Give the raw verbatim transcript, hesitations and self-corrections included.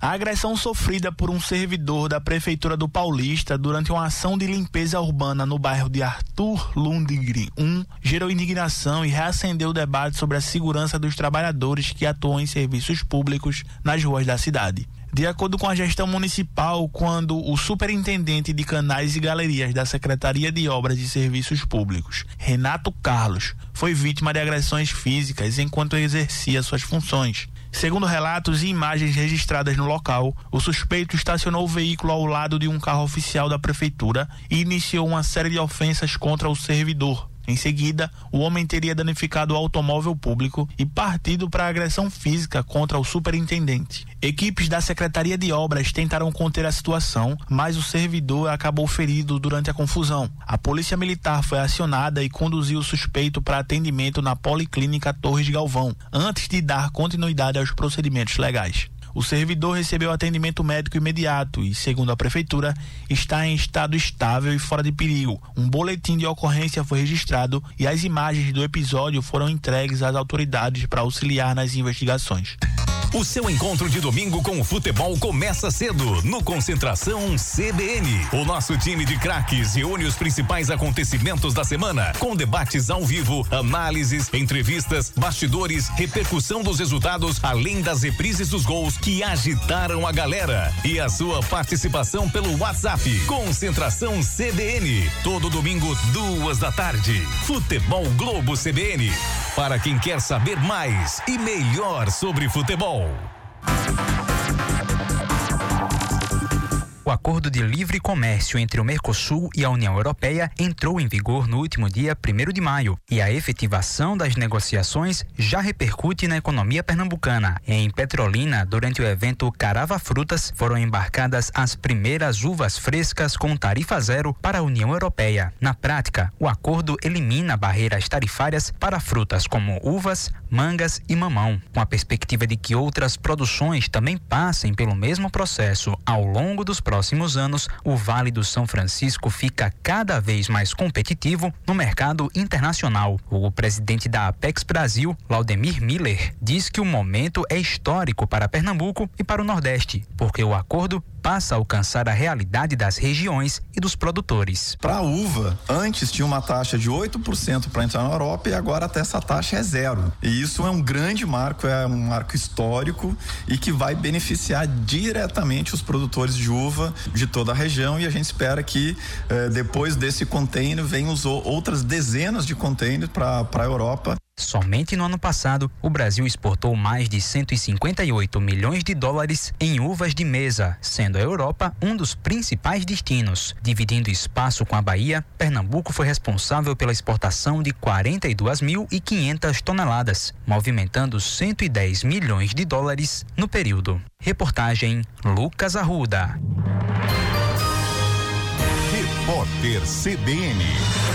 A agressão sofrida por um servidor da Prefeitura do Paulista durante uma ação de limpeza urbana no bairro de Arthur Lundgren um gerou indignação e reacendeu o debate sobre a segurança dos trabalhadores que atuam em serviços públicos nas ruas da cidade. De acordo com a gestão municipal, quando o superintendente de canais e galerias da Secretaria de Obras e Serviços Públicos, Renato Carlos, foi vítima de agressões físicas enquanto exercia suas funções. Segundo relatos e imagens registradas no local, o suspeito estacionou o veículo ao lado de um carro oficial da prefeitura e iniciou uma série de ofensas contra o servidor. Em seguida, o homem teria danificado o automóvel público e partido para agressão física contra o superintendente. Equipes da Secretaria de Obras tentaram conter a situação, mas o servidor acabou ferido durante a confusão. A Polícia Militar foi acionada e conduziu o suspeito para atendimento na Policlínica Torres Galvão, antes de dar continuidade aos procedimentos legais. O servidor recebeu atendimento médico imediato e, segundo a prefeitura, está em estado estável e fora de perigo. Um boletim de ocorrência foi registrado e as imagens do episódio foram entregues às autoridades para auxiliar nas investigações. O seu encontro de domingo com o futebol começa cedo no Concentração C B N. O nosso time de craques reúne os principais acontecimentos da semana, com debates ao vivo, análises, entrevistas, bastidores, repercussão dos resultados, além das reprises dos gols que agitaram a galera. E a sua participação pelo WhatsApp. Concentração C B N. Todo domingo, duas da tarde. Futebol Globo C B N. Para quem quer saber mais e melhor sobre futebol. O Acordo de Livre Comércio entre o Mercosul e a União Europeia entrou em vigor no último dia primeiro de maio e a efetivação das negociações já repercute na economia pernambucana. Em Petrolina, durante o evento Carava Frutas, foram embarcadas as primeiras uvas frescas com tarifa zero para a União Europeia. Na prática, o acordo elimina barreiras tarifárias para frutas como uvas, mangas e mamão, com a perspectiva de que outras produções também passem pelo mesmo processo ao longo dos próximos próximos anos. O Vale do São Francisco fica cada vez mais competitivo no mercado internacional. O presidente da Apex Brasil, Laudemir Miller, diz que o momento é histórico para Pernambuco e para o Nordeste, porque o acordo passa a alcançar a realidade das regiões e dos produtores. Para a uva, antes tinha uma taxa de oito por cento para entrar na Europa e agora até essa taxa é zero. E isso é um grande marco, é um marco histórico e que vai beneficiar diretamente os produtores de uva de toda a região, e a gente espera que eh, depois desse container venham outras dezenas de containers para a Europa. Somente no ano passado, o Brasil exportou mais de cento e cinquenta e oito milhões de dólares em uvas de mesa, sendo a Europa um dos principais destinos. Dividindo espaço com a Bahia, Pernambuco foi responsável pela exportação de quarenta e duas mil e quinhentas toneladas, movimentando cento e dez milhões de dólares no período. Reportagem Lucas Arruda. Repórter C B N.